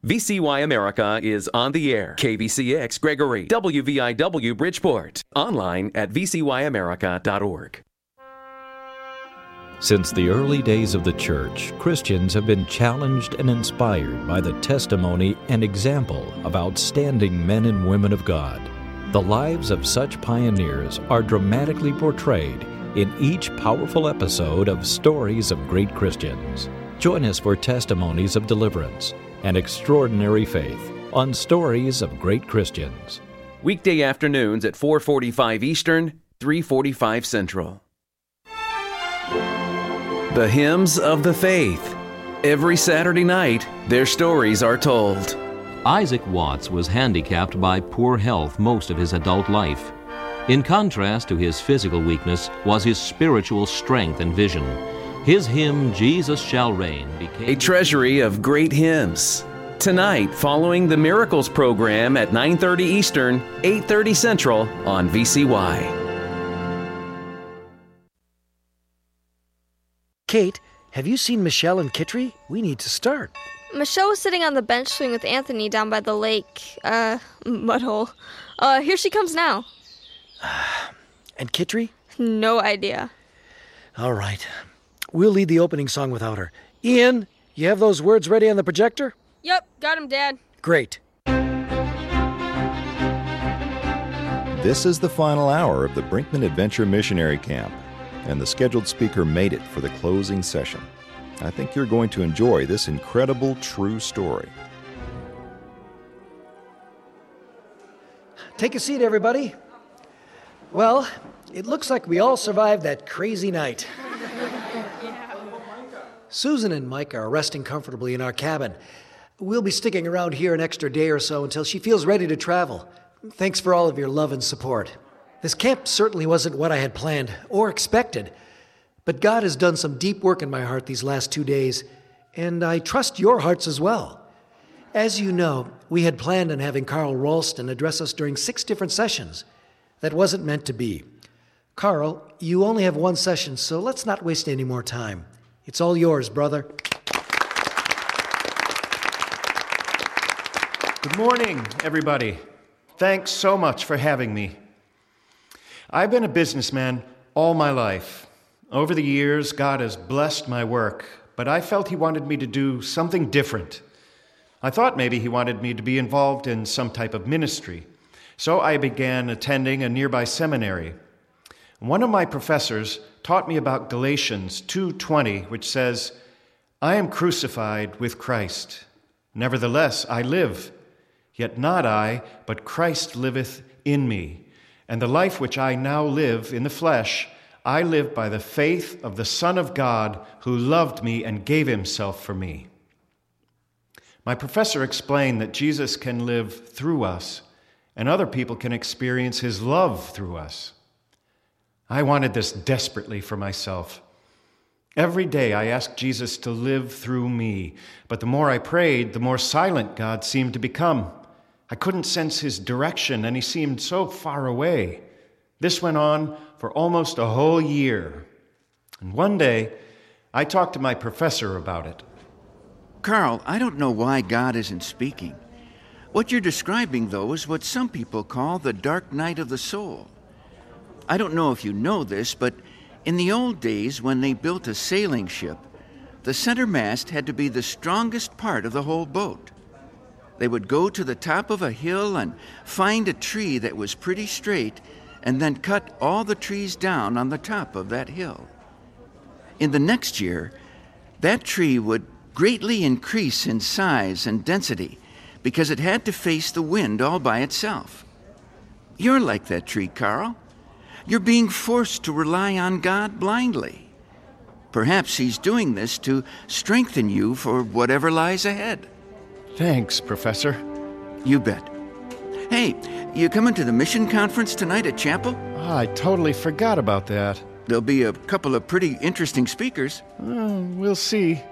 VCY America is on the air. KVCX Gregory, WVIW Bridgeport. Online at vcyamerica.org. Since the early days of the church, Christians have been challenged and inspired by the testimony and example of outstanding men and women of God. The lives of such pioneers are dramatically portrayed in each powerful episode of Stories of Great Christians. Join us for testimonies of deliverance and extraordinary faith on Stories of Great Christians. Weekday afternoons at 4:45 Eastern, 3:45 Central. The Hymns of the Faith. Every Saturday night, their stories are told. Isaac Watts was handicapped by poor health most of his adult life. In contrast to his physical weakness was his spiritual strength and vision. His hymn, Jesus Shall Reign, became a treasury of great hymns. Tonight, following the Miracles program at 9:30 Eastern, 8:30 Central on VCY. Kate, have you seen Michelle and Kitri? We need to start. Michelle was sitting on the bench swing with Anthony down by the lake, mudhole. Here she comes now. And Kitri? No idea. All right. We'll lead the opening song without her. Ian, you have those words ready on the projector? Yep, got him, Dad. Great. This is the final hour of the Brinkman Adventure Missionary Camp, and the scheduled speaker made it for the closing session. I think you're going to enjoy this incredible true story. Take a seat, everybody. Well, it looks like we all survived that crazy night. Susan and Mike are resting comfortably in our cabin. We'll be sticking around here an extra day or so until she feels ready to travel. Thanks for all of your love and support. This camp certainly wasn't what I had planned or expected, but God has done some deep work in my heart these last 2 days, and I trust your hearts as well. As you know, we had planned on having Carl Ralston address us during 6 different sessions. That wasn't meant to be. Carl, you only have 1 session, so let's not waste any more time. It's all yours, brother. Good morning, everybody. Thanks so much for having me. I've been a businessman all my life. Over the years, God has blessed my work, but I felt He wanted me to do something different. I thought maybe He wanted me to be involved in some type of ministry. So I began attending a nearby seminary. One of my professors taught me about Galatians 2:20, which says, I am crucified with Christ. Nevertheless, I live. Yet not I, but Christ liveth in me. And the life which I now live in the flesh, I live by the faith of the Son of God, who loved me and gave Himself for me. My professor explained that Jesus can live through us, and other people can experience His love through us. I wanted this desperately for myself. Every day I asked Jesus to live through me, but the more I prayed, the more silent God seemed to become. I couldn't sense His direction, and He seemed so far away. This went on for almost a whole year. And one day, I talked to my professor about it. Carl, I don't know why God isn't speaking. What you're describing, though, is what some people call the dark night of the soul. I don't know if you know this, but in the old days when they built a sailing ship, the center mast had to be the strongest part of the whole boat. They would go to the top of a hill and find a tree that was pretty straight and then cut all the trees down on the top of that hill. In the next year, that tree would greatly increase in size and density because it had to face the wind all by itself. You're like that tree, Carl. You're being forced to rely on God blindly. Perhaps He's doing this to strengthen you for whatever lies ahead. Thanks, Professor. You bet. Hey, you coming to the mission conference tonight at chapel? I totally forgot about that. There'll be a couple of pretty interesting speakers. We'll see.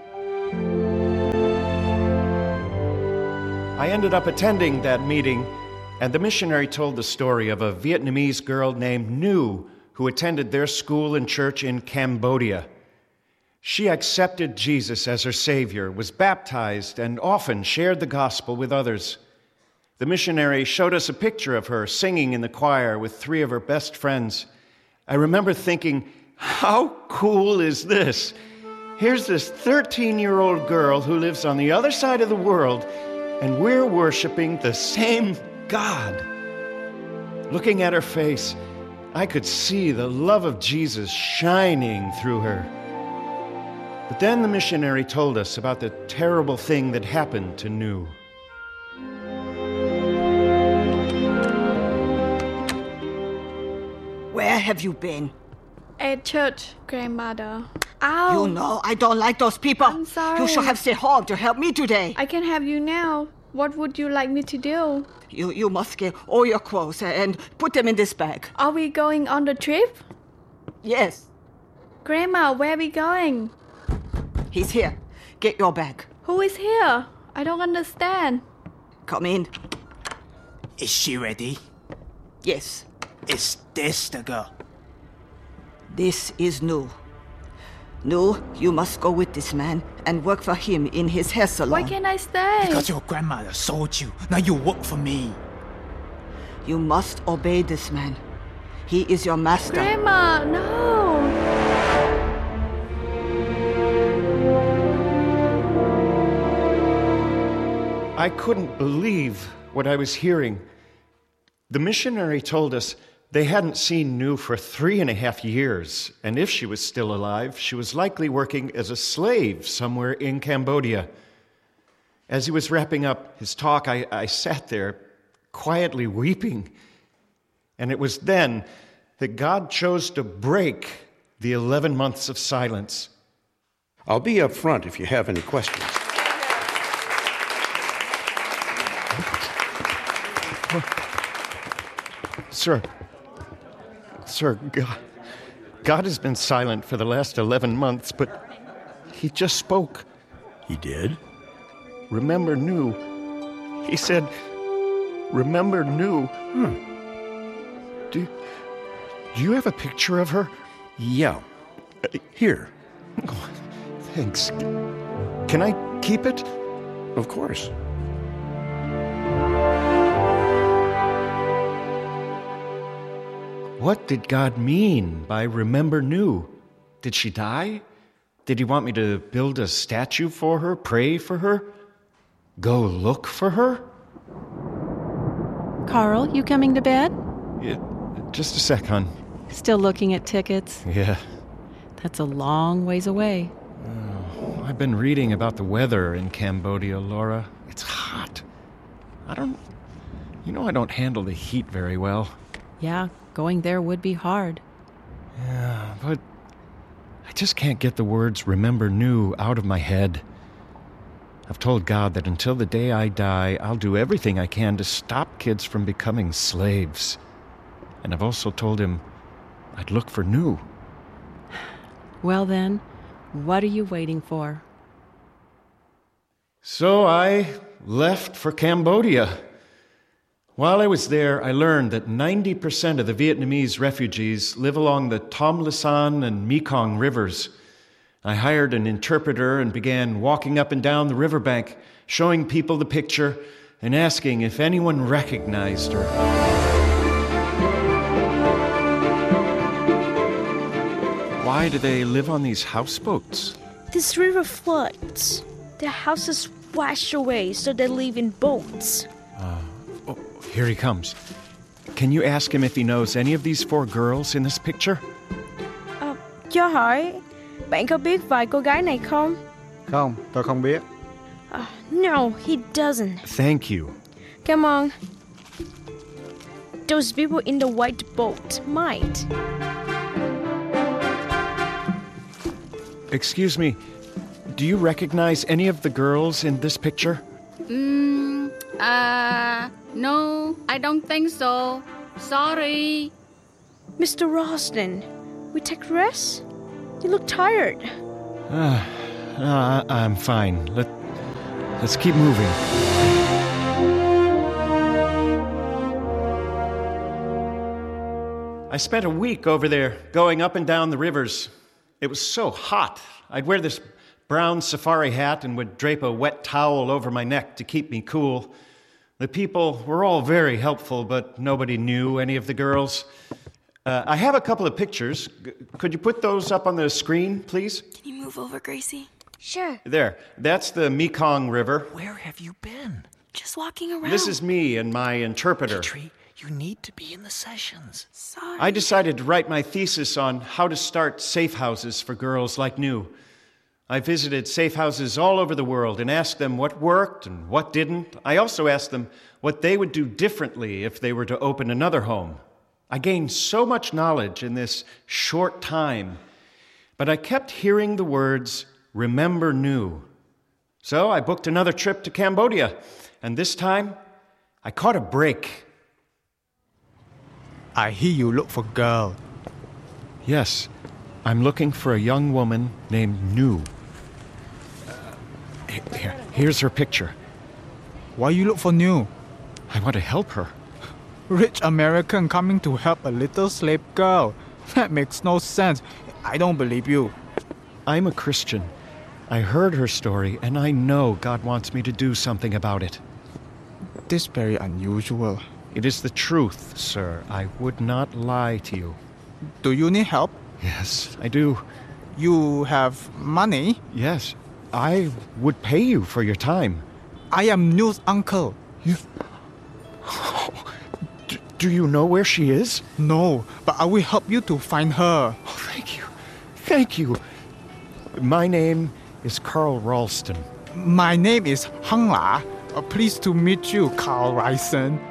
I ended up attending that meeting, and the missionary told the story of a Vietnamese girl named Nu who attended their school and church in Cambodia. She accepted Jesus as her Savior, was baptized, and often shared the gospel with others. The missionary showed us a picture of her singing in the choir with 3 of her best friends. I remember thinking, how cool is this? Here's this 13-year-old girl who lives on the other side of the world, and we're worshiping the same God. Looking at her face, I could see the love of Jesus shining through her. But then the missionary told us about the terrible thing that happened to Nu. Where have you been? At church, grandmother. Ow! You know, I don't like those people. I'm sorry. You should have stayed home to help me today. I can help you now. What would you like me to do? You must get all your clothes and put them in this bag. Are we going on the trip? Yes. Grandma, where are we going? He's here. Get your bag. Who is here? I don't understand. Come in. Is she ready? Yes. Is this the girl? This is Nu. Nu, you must go with this man and work for him in his hair salon. Why can't I stay? Because your grandmother sold you. Now you work for me. You must obey this man. He is your master. Grandma, no! I couldn't believe what I was hearing. The missionary told us they hadn't seen Nu for 3.5 years, and if she was still alive, she was likely working as a slave somewhere in Cambodia. As he was wrapping up his talk, I sat there quietly weeping. And it was then that God chose to break the 11 months of silence. I'll be up front if you have any questions. Sir, God has been silent for the last 11 months, but he just spoke. He did? Remember Nu. He said, remember Nu. Do you have a picture of her? Yeah. Here. Oh, thanks. Can I keep it? Of course. What did God mean by remember Nu? Did she die? Did he want me to build a statue for her, pray for her, go look for her? Carl, you coming to bed? Yeah, just a sec, hon. Still looking at tickets? Yeah. That's a long ways away. Oh, I've been reading about the weather in Cambodia, Laura. It's hot. I don't handle the heat very well. Yeah, going there would be hard. Yeah, but I just can't get the words remember Nu out of my head. I've told God that until the day I die, I'll do everything I can to stop kids from becoming slaves. And I've also told him I'd look for Nu. Well then, what are you waiting for? So I left for Cambodia. While I was there, I learned that 90% of the Vietnamese refugees live along the Tom Lisan and Mekong rivers. I hired an interpreter and began walking up and down the riverbank, showing people the picture and asking if anyone recognized her. Why do they live on these houseboats? This river floods. Their houses wash away, so they live in boats. Here he comes. Can you ask him if he knows any of these 4 girls in this picture? Cho hỏi, bạn có biết vài cô gái này không? Không, tôi không biết. No, he doesn't. Thank you. Come on. Those people in the white boat might. Excuse me, do you recognize any of the girls in this picture? No, I don't think so. Sorry. Mr. Ralston, we take rest? You look tired. I'm fine. Let's keep moving. I spent a week over there, going up and down the rivers. It was so hot. I'd wear this brown safari hat and would drape a wet towel over my neck to keep me cool. The people were all very helpful, but nobody knew any of the girls. I have a couple of pictures. Could you put those up on the screen, please? Can you move over, Gracie? Sure. There. That's the Mekong River. Where have you been? Just walking around. This is me and my interpreter. Petrie, you need to be in the sessions. Sorry. I decided to write my thesis on how to start safe houses for girls like New. I visited safe houses all over the world and asked them what worked and what didn't. I also asked them what they would do differently if they were to open another home. I gained so much knowledge in this short time, but I kept hearing the words, "Remember New." So I booked another trip to Cambodia, and this time I caught a break. I hear you look for girl. Yes, I'm looking for a young woman named New. Here's her picture. Why you look for New? I want to help her. Rich American coming to help a little slave girl. That makes no sense. I don't believe you. I'm a Christian. I heard her story, and I know God wants me to do something about it. This is very unusual. It is the truth, sir. I would not lie to you. Do you need help? Yes, I do. You have money? Yes, I would pay you for your time. I am New's uncle. Do you know where she is? No, but I will help you to find her. Oh, thank you. Thank you. My name is Carl Ralston. My name is Hung La. Pleased to meet you, Carl Ralston.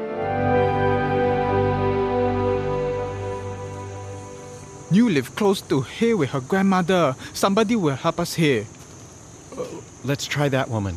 You live close to here with her grandmother. Somebody will help us here. Let's try that woman.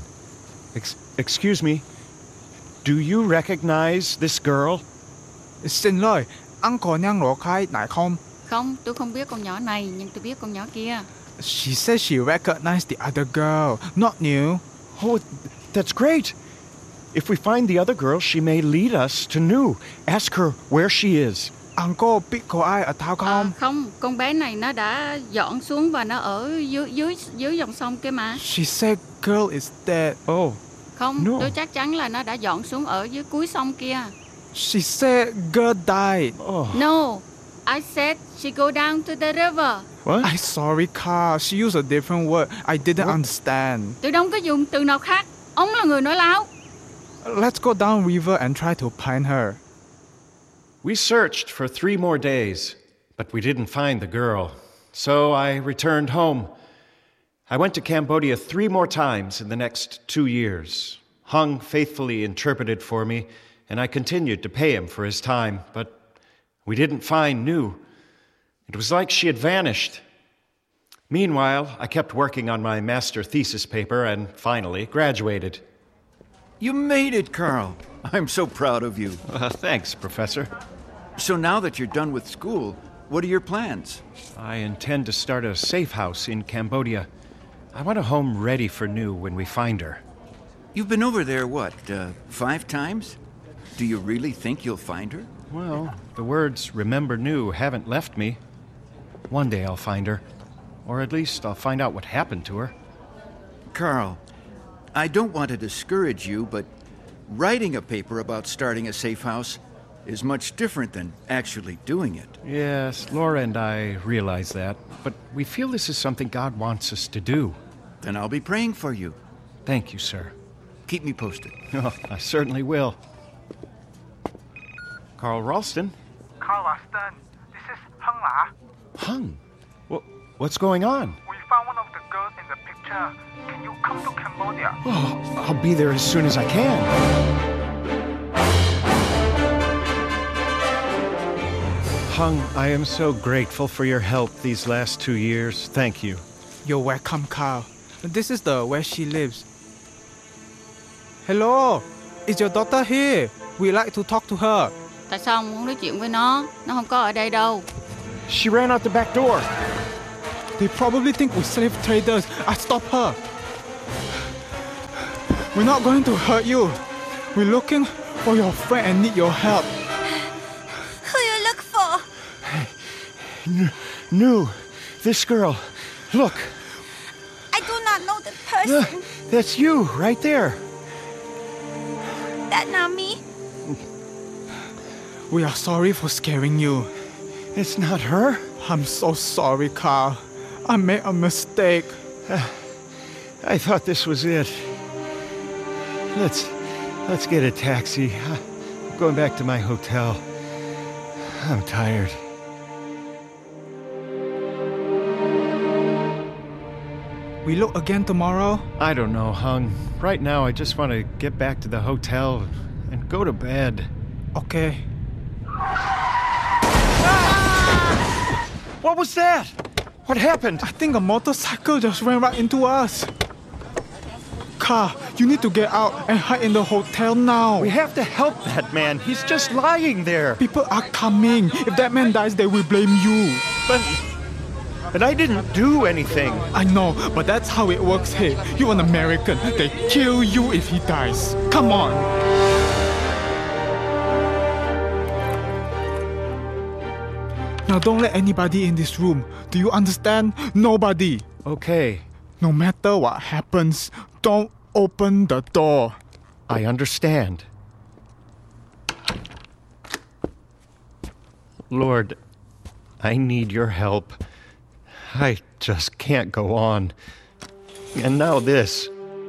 Excuse me. Do you recognize this girl? Xin lỗi, anh có nhang lộ khai nại không? Không, tôi không biết con nhỏ này, nhưng tôi biết con nhỏ kia. She said she recognized the other girl, not New. Oh, that's great. If we find the other girl, she may lead us to New. Ask her where she is. Anh có biết cô ai ở Thao không? Không, con bé này nó đã dọn xuống và nó ở dưới dòng sông kia mà. She said girl is dead. Oh. Không, No. tôi chắc chắn là nó đã dọn xuống ở dưới cuối sông kia. She said girl died. Oh. No, I said she go down to the river. What? I'm sorry, Carl. She used a different word. I didn't understand. Tôi không có dùng từ nào khác. Ông là người nói láo. Let's go down river and try to find her. We searched for 3 more days, but we didn't find the girl. So I returned home. I went to Cambodia 3 more times in the next 2 years. Hung faithfully interpreted for me, and I continued to pay him for his time, but we didn't find New. It was like she had vanished. Meanwhile, I kept working on my master thesis paper and finally graduated. You made it, Carl. I'm so proud of you. Thanks, Professor. So now that you're done with school, what are your plans? I intend to start a safe house in Cambodia. I want a home ready for New when we find her. You've been over there, 5 times? Do you really think you'll find her? Well, the words "remember New" haven't left me. One day I'll find her. Or at least I'll find out what happened to her. Carl, I don't want to discourage you, but writing a paper about starting a safe house is much different than actually doing it. Yes, Laura and I realize that, but we feel this is something God wants us to do. Then I'll be praying for you. Thank you, sir. Keep me posted. Oh, I certainly will. Carl Ralston. Carl Ralston, this is Hung La. Hung? What's going on? We found one of the girls in the picture. Can you come to Cambodia? Oh, I'll be there as soon as I can. Hung, I am so grateful for your help these last 2 years. Thank you. You're welcome, Carl. This is where she lives. Hello, is your daughter here? We like to talk to her. Tại sao ông muốn nói chuyện với nó? Nó không có ở đây đâu. She ran out the back door. They probably think we're slave traders. I stop her. We're not going to hurt you. We're looking for your friend and need your help. Who you look for? New, This girl. Look. I do not know the person. That's you, right there. That not me. We are sorry for scaring you. It's not her? I'm so sorry, Carl. I made a mistake. I thought this was it. Let's get a taxi. I'm going back to my hotel. I'm tired. We look again tomorrow? I don't know, Hung. Right now, I just want to get back to the hotel and go to bed. Okay. What was that? What happened? I think a motorcycle just ran right into us. Carl, you need to get out and hide in the hotel now. We have to help that man. He's just lying there. People are coming. If that man dies, they will blame you. But I didn't do anything. I know, but that's how it works here. You're an American. They kill you if he dies. Come on. Now don't let anybody in this room. Do you understand? Nobody. Okay. No matter what happens, don't open the door. I understand. Lord, I need your help. I just can't go on. And now this.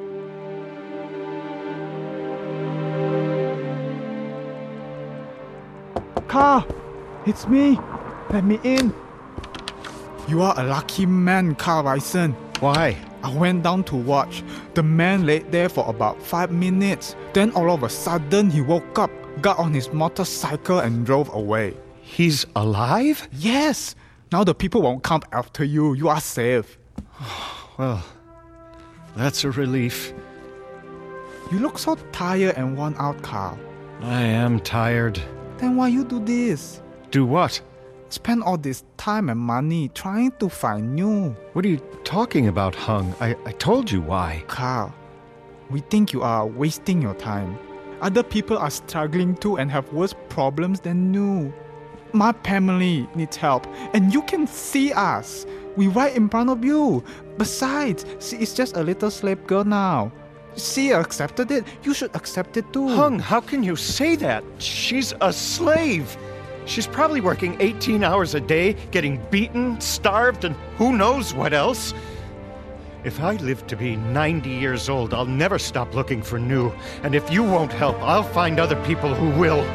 Carl, it's me. Let me in. You are a lucky man, Carl Ryson. Why? I went down to watch. The man laid there for about 5 minutes. Then all of a sudden he woke up, got on his motorcycle and drove away. He's alive? Yes. Now the people won't come after you. You are safe. Well, that's a relief. You look so tired and worn out, Carl. I am tired. Then why you do this? Do what? Spend all this time and money trying to find you. What are you talking about, Hung? I told you why. Carl, we think you are wasting your time. Other people are struggling too and have worse problems than you. My family needs help, and you can see us. We're right in front of you. Besides, she is just a little slave girl now. She accepted it. You should accept it too. Hung, how can you say that? She's a slave. She's probably working 18 hours a day, getting beaten, starved, and who knows what else. If I live to be 90 years old, I'll never stop looking for new. And if you won't help, I'll find other people who will.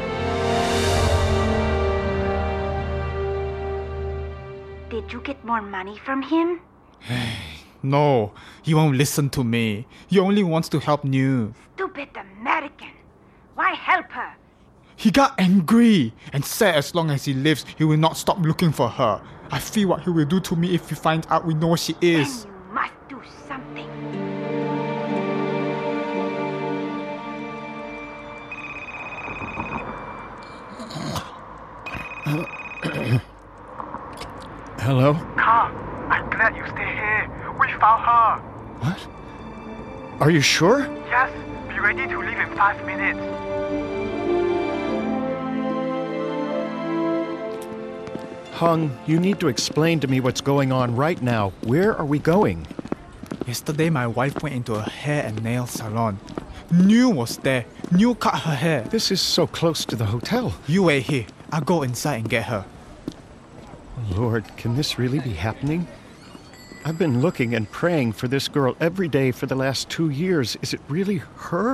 Did you get more money from him? No, he won't listen to me. He only wants to help you. Stupid American. Why help her? He got angry and said as long as he lives, he will not stop looking for her. I feel what he will do to me if he finds out we know where she is. Then you must do something. Hello? Carl, I'm glad you stay here. We found her. What? Are you sure? Yes, be ready to leave in 5 minutes. Hung, you need to explain to me what's going on right now. Where are we going? Yesterday, my wife went into a hair and nail salon. New was there. New cut her hair. This is so close to the hotel. You wait here. I'll go inside and get her. Lord, can this really be happening? I've been looking and praying for this girl every day for the last 2 years. Is it really her?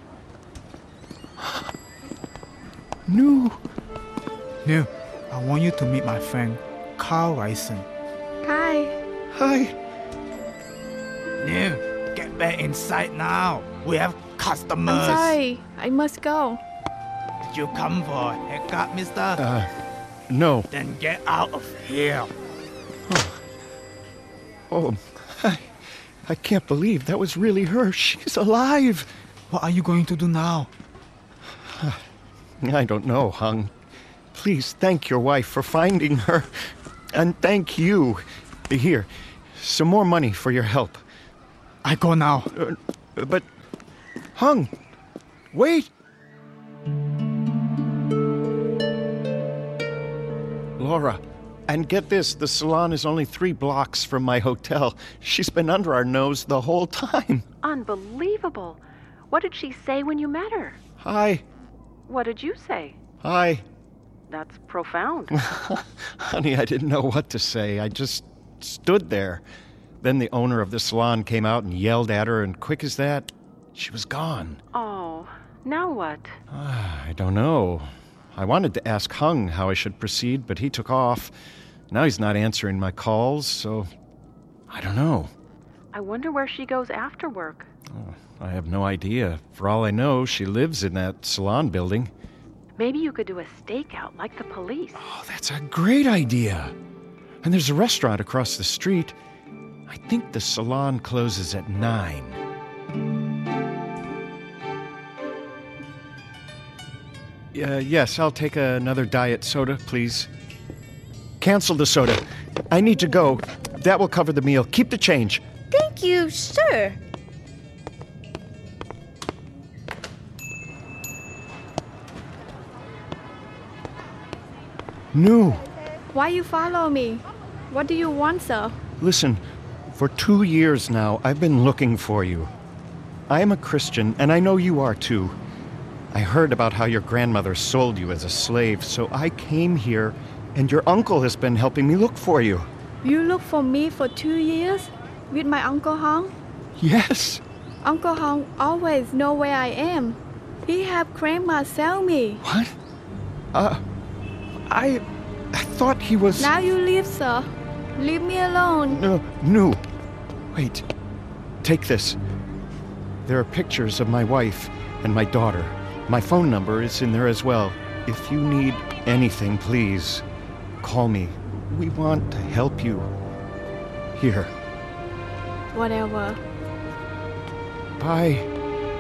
New. New, I want you to meet my friend, Carl Ryson. Hi. Hi. New, get back inside now. We have customers. I'm sorry. I must go. Did you come for a haircut, mister? No. Then get out of here. Oh, I can't believe that was really her. She's alive. What are you going to do now? I don't know, Hung. Please thank your wife for finding her. And thank you. Here, some more money for your help. I go now. But, Hung, wait. Laura, And get this, the salon is only 3 blocks from my hotel. She's been under our nose the whole time. Unbelievable. What did she say when you met her? Hi. What did you say? Hi. That's profound. Honey, I didn't know what to say. I just stood there. Then the owner of the salon came out and yelled at her, and quick as that, she was gone. Oh, now what? I don't know. I wanted to ask Hung how I should proceed, but he took off. Now he's not answering my calls, so I don't know. I wonder where she goes after work. Oh, I have no idea. For all I know, she lives in that salon building. Maybe you could do a stakeout like the police. Oh, that's a great idea. And there's a restaurant across the street. I think the salon closes at 9. Yes, I'll take another diet soda, please. Cancel the soda. I need to go. That will cover the meal. Keep the change. Thank you, sir. No. Why you follow me? What do you want, sir? Listen, for 2 years now, I've been looking for you. I am a Christian, and I know you are too. I heard about how your grandmother sold you as a slave, so I came here, and your uncle has been helping me look for you. You look for me for 2 years? With my Uncle Hong? Yes. Uncle Hong always know where I am. He have grandma sell me. What? I thought he was... Now you leave, sir. Leave me alone. No. Wait. Take this. There are pictures of my wife and my daughter. My phone number is in there as well. If you need anything, please, call me. We want to help you. Here. Whatever. Bye.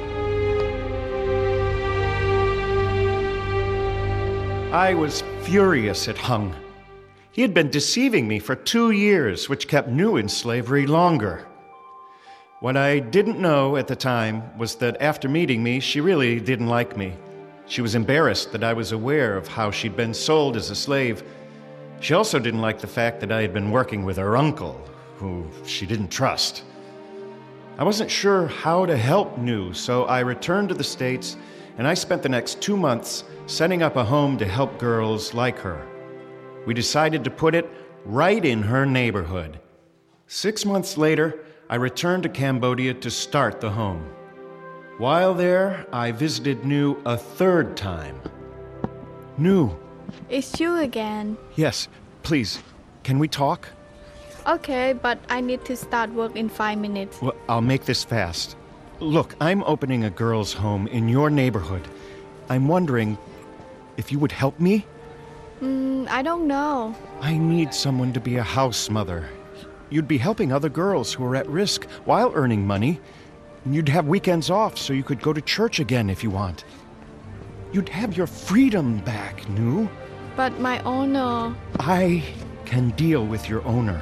I was furious at Hung. He had been deceiving me for 2 years, which kept New in slavery longer. What I didn't know at the time was that after meeting me, she really didn't like me. She was embarrassed that I was aware of how she'd been sold as a slave. She also didn't like the fact that I had been working with her uncle, who she didn't trust. I wasn't sure how to help New, so I returned to the States, and I spent the next 2 months setting up a home to help girls like her. We decided to put it right in her neighborhood. 6 months later, I returned to Cambodia to start the home. While there, I visited New a 3rd time. New. It's you again. Yes, please. Can we talk? Okay, but I need to start work in 5 minutes. Well, I'll make this fast. Look, I'm opening a girls' home in your neighborhood. I'm wondering if you would help me? I don't know. I need someone to be a house mother. You'd be helping other girls who are at risk while earning money. You'd have weekends off so you could go to church again if you want. You'd have your freedom back, New. But my owner... I can deal with your owner.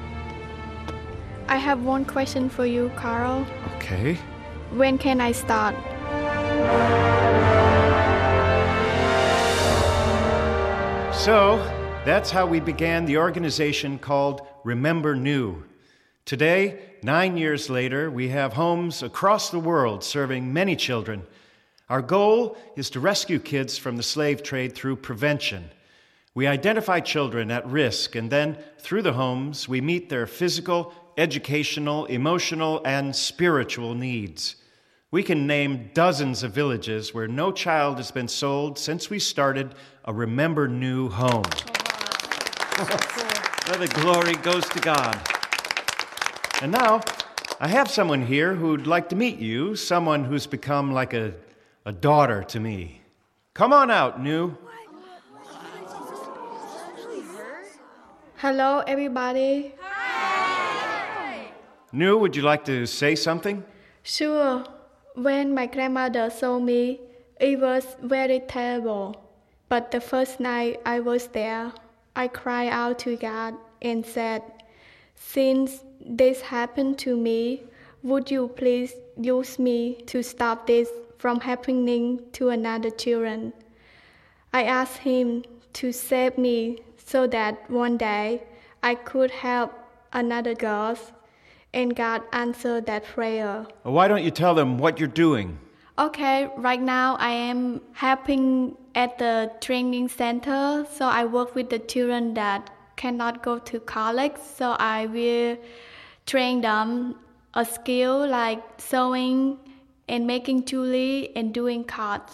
I have one question for you, Carl. Okay. When can I start? So, that's how we began the organization called Remember New. Today, 9 years later, we have homes across the world serving many children. Our goal is to rescue kids from the slave trade through prevention. We identify children at risk, and then, through the homes, we meet their physical, educational, emotional, and spiritual needs. We can name dozens of villages where no child has been sold since we started a Remember New home. Well, the glory goes to God. And now, I have someone here who'd like to meet you, someone who's become like a daughter to me. Come on out, New. Hello, everybody. New, would you like to say something? Sure. When my grandmother saw me, it was very terrible. But the first night I was there, I cried out to God and said, "Since this happened to me, would you please use me to stop this from happening to another children?" I asked him to save me so that one day I could help another girl, and God answered that prayer. Why don't you tell them what you're doing? Okay, right now I am helping at the training center, so I work with the children that cannot go to college, so I will train them a skill like sewing and making jewelry and doing cards.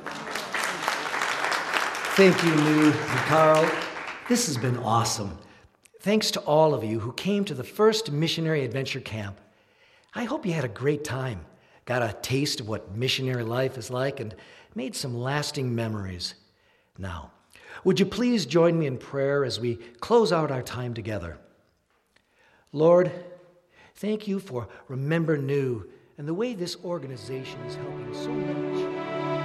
Thank you, Lou and Carl. This has been awesome. Thanks to all of you who came to the first Missionary Adventure Camp. I hope you had a great time, got a taste of what missionary life is like, and made some lasting memories. Now, would you please join me in prayer as we close out our time together? Lord, thank you for Remember New and the way this organization is helping so many children.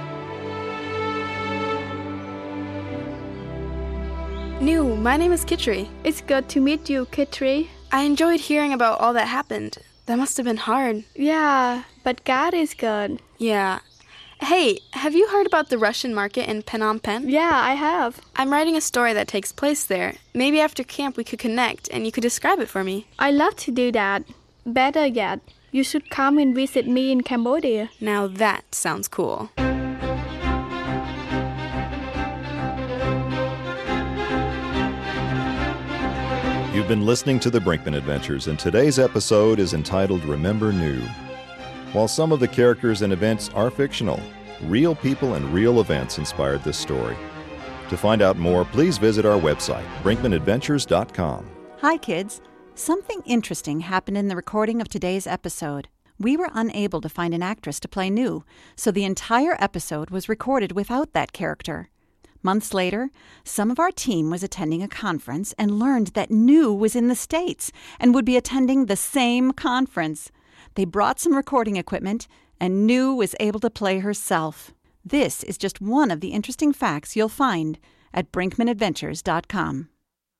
New, my name is Kitri. It's good to meet you, Kitri. I enjoyed hearing about all that happened. That must have been hard. Yeah, but God is good. Yeah. Hey, have you heard about the Russian market in Phnom Penh? Yeah, I have. I'm writing a story that takes place there. Maybe after camp we could connect and you could describe it for me. I love to do that. Better yet, you should come and visit me in Cambodia. Now that sounds cool. You've been listening to the Brinkman Adventures, and today's episode is entitled Remember New. While some of the characters and events are fictional, real people and real events inspired this story. To find out more, please visit our website, brinkmanadventures.com. Hi, kids. Something interesting happened in the recording of today's episode. We were unable to find an actress to play New, so the entire episode was recorded without that character. Months later, some of our team was attending a conference and learned that New was in the States and would be attending the same conference. They brought some recording equipment, and New was able to play herself. This is just one of the interesting facts you'll find at brinkmanadventures.com.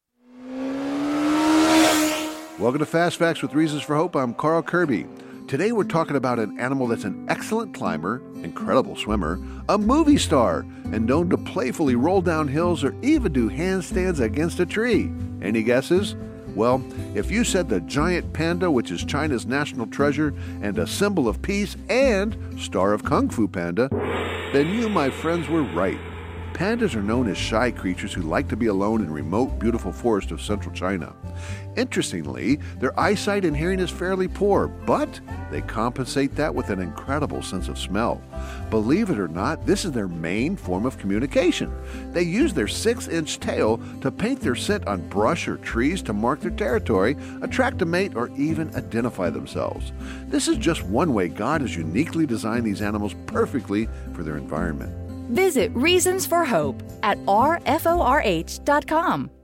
Welcome to Fast Facts with Reasons for Hope. I'm Carl Kirby. Today we're talking about an animal that's an excellent climber, incredible swimmer, a movie star, and known to playfully roll down hills or even do handstands against a tree. Any guesses? Well, if you said the giant panda, which is China's national treasure and a symbol of peace and star of Kung Fu Panda, then you, my friends, were right. Pandas are known as shy creatures who like to be alone in remote, beautiful forests of central China. Interestingly, their eyesight and hearing is fairly poor, but they compensate that with an incredible sense of smell. Believe it or not, this is their main form of communication. They use their 6-inch tail to paint their scent on brush or trees to mark their territory, attract a mate, or even identify themselves. This is just one way God has uniquely designed these animals perfectly for their environment. Visit Reasons for Hope at rforh.com.